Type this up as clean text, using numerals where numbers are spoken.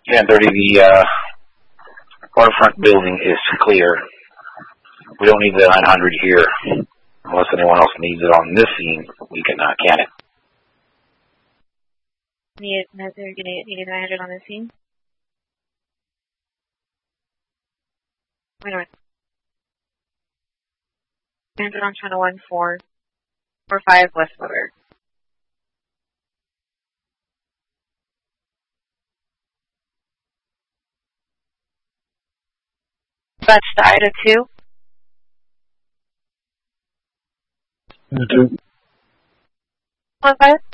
10:30, the waterfront building is clear. We don't need the 900 here. Unless anyone else needs it on this scene, we can can it. Need 900 on this scene? Wait a minute. 900 on channel 1445 West Woodward. That's the Ida 2. Ida 2. 15?